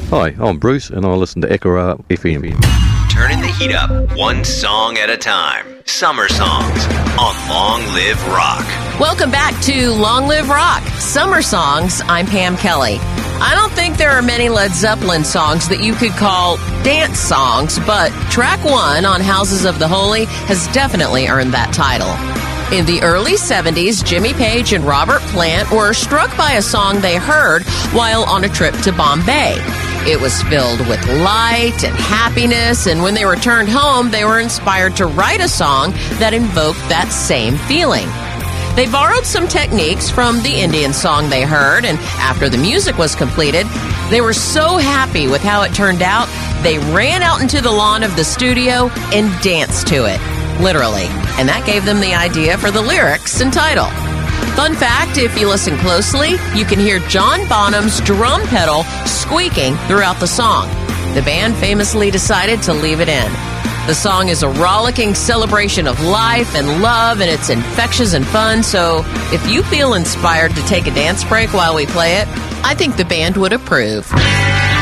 Hi, I'm Bruce, and I listen to Echo FM. Turning the heat up, one song at a time. Summer Songs on Long Live Rock. Welcome back to Long Live Rock, Summer Songs. I'm Pam Kelly. I don't think there are many Led Zeppelin songs that you could call dance songs, but track 1 on Houses of the Holy has definitely earned that title. In the early 70s, Jimmy Page and Robert Plant were struck by a song they heard while on a trip to Bombay. It was filled with light and happiness, and when they returned home, they were inspired to write a song that invoked that same feeling. They borrowed some techniques from the Indian song they heard, and after the music was completed, they were so happy with how it turned out, they ran out into the lawn of the studio and danced to it. Literally. And that gave them the idea for the lyrics and title. Fun fact, if you listen closely, you can hear John Bonham's drum pedal squeaking throughout the song. The band famously decided to leave it in. The song is a rollicking celebration of life and love, and it's infectious and fun, so if you feel inspired to take a dance break while we play it, I think the band would approve.